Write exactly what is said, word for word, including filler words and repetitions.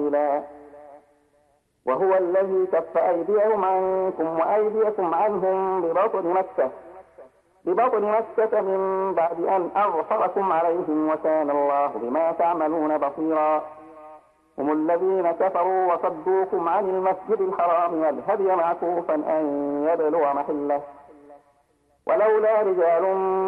سبيلا. وهو الذي كف أيديهم عنكم وأيديكم عنهم ببطن مكة ببطن مكة من بعد أن أظفركم عليهم وكان الله بما تعملون بصيرا. هم الذين كفروا وصدوكم عن المسجد الحرام والهدي معكوفا أن يبلغ محله ولولا رجال